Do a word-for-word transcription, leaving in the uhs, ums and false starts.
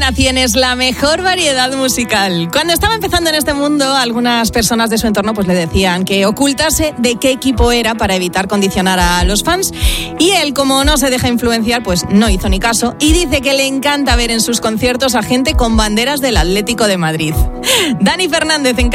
Cadena cien es la mejor variedad musical. Cuando estaba empezando en este mundo, algunas personas de su entorno pues le decían que ocultase de qué equipo era para evitar condicionar a los fans. Y él, como no se deja influenciar, pues no hizo ni caso y dice que le encanta ver en sus conciertos a gente con banderas del Atlético de Madrid. Dani Fernández en